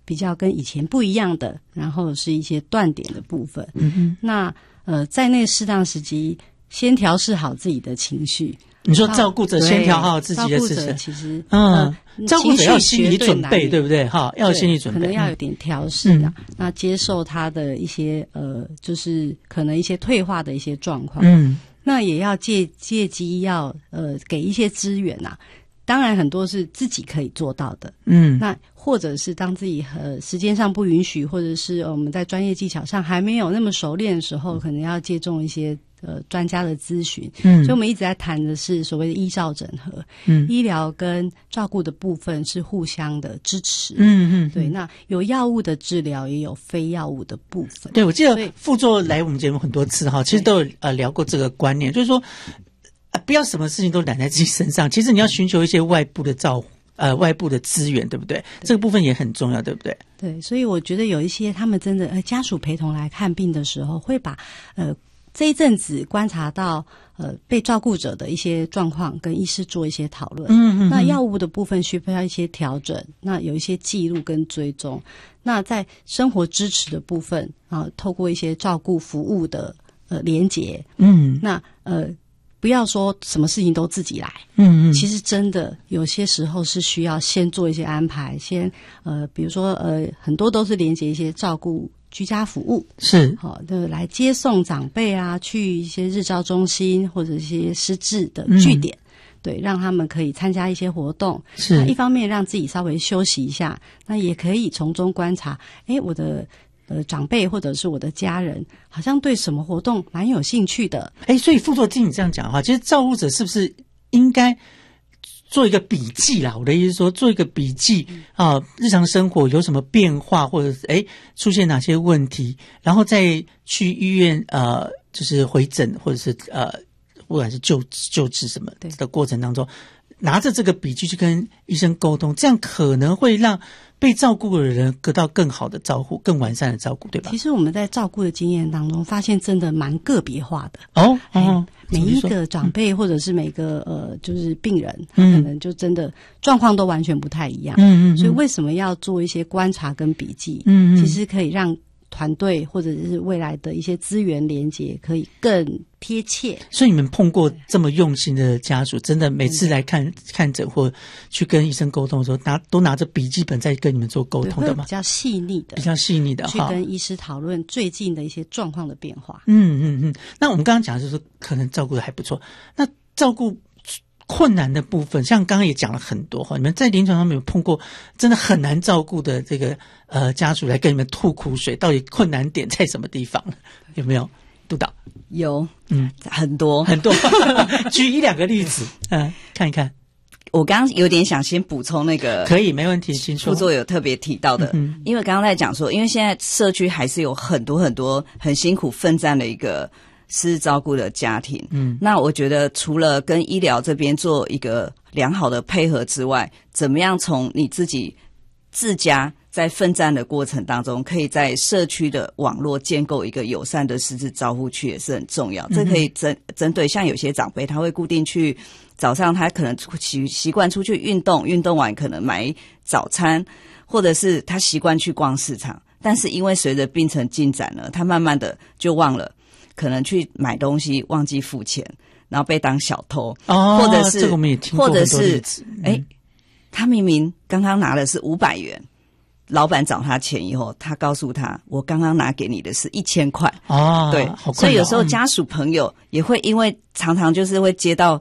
比较跟以前不一样的，然后是一些断点的部分。那在那个适当时机，先调试好自己的情绪。 你说照顾者先调好自己的事情， 照顾者其实照顾者要心理准备，对不对？哈，要有心理准备， 可能要有点调试啊。那接受他的一些就是可能一些退化的一些状况。那也要借机要给一些资源啊。当然很多是自己可以做到的，那或者是当自己时间上不允许，或者是我们在专业技巧上还没有那么熟练的时候，可能要借重一些专家的咨询。所以我们一直在谈的是所谓的医照整合，医疗跟照顾的部分是互相的支持。对，那有药物的治疗，也有非药物的部分。 对，我记得副座来我们节目很多次哈，其实都有聊过这个观念，就是说不要什么事情都揽在自己身上，其实你要寻求一些外部的外部的资源，对不对？这个部分也很重要，对不对？ 对，所以我觉得有一些他们真的家属陪同来看病的时候，会把这一阵子观察到被照顾者的一些状况，跟医师做一些讨论。那药物的部分需要一些调整，那有一些记录跟追踪。那在生活支持的部分透过一些照顾服务的连结。那不要说什么事情都自己来。其实真的有些时候是需要先做一些安排，先比如说很多都是连结一些照顾居家服务，是好的，来接送长辈啊，去一些日照中心或者一些失智的据点。对，让他们可以参加一些活动，是一方面让自己稍微休息一下，那也可以从中观察，我的长辈或者是我的家人好像对什么活动蛮有兴趣的。 所以副座听你这样讲的话，其实照顾者是不是应该做一个笔记啦？我的意思是说，做一个笔记日常生活有什么变化，或者是出现哪些问题，然后再去医院就是回诊，或者是不管是救治什么的过程当中，拿着这个笔记去跟医生沟通，这样可能会让被照顾的人得到更好的照顾，更完善的照顾，对吧？ 其实我们在照顾的经验当中发现真的蛮个别化的。每一个长辈或者是每个就是病人，他可能就真的状况都完全不太一样。所以为什么要做一些观察跟笔记？其实可以让团队或者是未来的一些资源连结可以更贴切。 所以你们碰过这么用心的家属，真的每次来看诊或去跟医生沟通的时候，都拿着笔记本在跟你们做沟通的吗？ 比较细腻的去跟医师讨论最近的一些状况的变化。 那我们刚刚讲的就是可能照顾的还不错，那照顾困难的部分，像刚刚也讲了很多你们在临床上面有碰过真的很难照顾的这个家属来跟你们吐苦水，到底困难点在什么地方？有没有督导？ 有，很多举一两个例子看一看。 我刚刚有点想先补充那个， 可以，没问题，请说。 副座有特别提到的，因为刚刚在讲说，因为现在社区还是有很多很多很辛苦奋战的一个失智照顾的家庭。那我觉得除了跟医疗这边做一个良好的配合之外，怎么样从你自家在奋战的过程当中，可以在社区的网络建构一个友善的失智照护区也是很重要。这可以针对像有些长辈，他会固定去早上，他可能习惯出去运动，运动完可能买早餐，或者是他习惯去逛市场，但是因为随着病程进展呢，他慢慢的就忘了，可能去买东西忘记付钱，然后被当小偷，或者是这个我们也听过很多例子。 他明明刚刚拿的是500元，老板找他钱以后，他告诉他，我刚刚拿给你的是1000块。对，所以有时候家属朋友也会因为常常就是会接到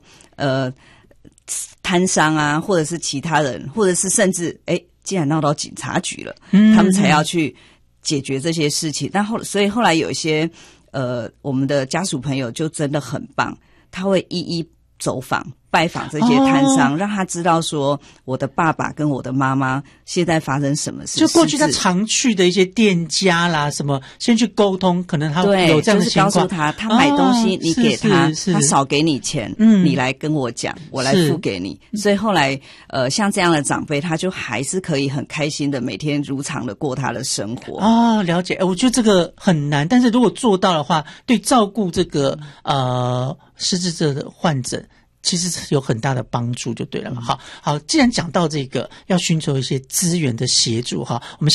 摊商啊，或者是其他人，或者是甚至既然闹到警察局了，他们才要去解决这些事情。所以后来有一些我们的家属朋友就真的很棒，他会一一走访拜访这些摊商，让他知道说我的爸爸跟我的妈妈现在发生什么事， 就过去他常去的一些店家啦什么，先去沟通，可能他有这样的情况， 就是告诉他买东西你给他，他少给你钱，你来跟我讲，我来付给你。所以后来像这样的长辈，他就还是可以很开心的每天如常的过他的生活。 了解。我觉得这个很难，但是如果做到的话，对照顾这个失智症的患者其实有很大的帮助就对了嘛。好，既然讲到这个要寻求一些资源的协助我们